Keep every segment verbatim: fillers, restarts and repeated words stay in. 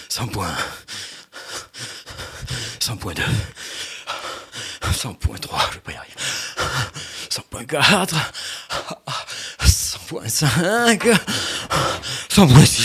cent point. cent point deux. cent point trois, je vais pas y arriver. cent point quatre. cent point cinq. cent point six.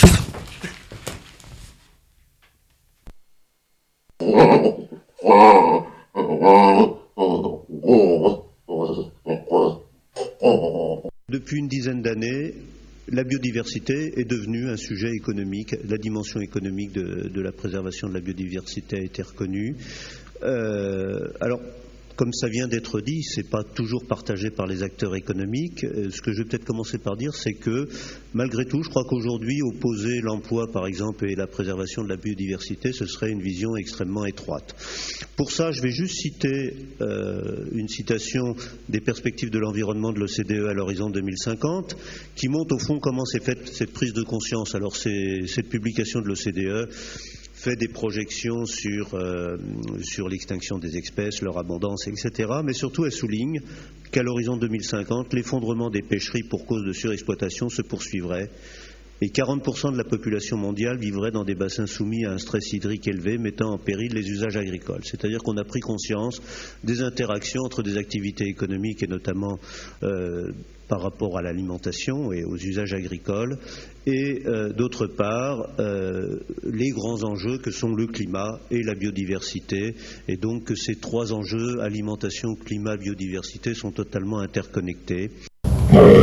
Depuis une dizaine d'années, la biodiversité est devenue un sujet économique. La dimension économique de, de la préservation de la biodiversité a été reconnue. Euh, alors, comme ça vient d'être dit, ce n'est pas toujours partagé par les acteurs économiques. Euh, ce que je vais peut-être commencer par dire, c'est que, malgré tout, je crois qu'aujourd'hui, opposer l'emploi, par exemple, et la préservation de la biodiversité, ce serait une vision extrêmement étroite. Pour ça, je vais juste citer euh, une citation des perspectives de l'environnement de l'O C D E à l'horizon deux mille cinquante, qui montre au fond comment s'est faite cette prise de conscience. Alors, c'est, cette publication de l'O C D E fait des projections sur, euh, sur l'extinction des espèces, leur abondance, et cetera. Mais surtout, elle souligne qu'à l'horizon deux mille cinquante, l'effondrement des pêcheries pour cause de surexploitation se poursuivrait et quarante pour cent de la population mondiale vivrait dans des bassins soumis à un stress hydrique élevé, mettant en péril les usages agricoles. C'est-à-dire qu'on a pris conscience des interactions entre des activités économiques et notamment euh, par rapport à l'alimentation et aux usages agricoles, et euh, d'autre part euh, les grands enjeux que sont le climat et la biodiversité, et donc que ces trois enjeux, alimentation, climat, biodiversité, sont totalement interconnectés.